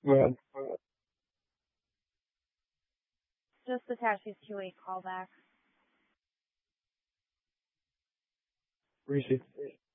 Go ahead. Just the Tashi's Q8 callback. Reese.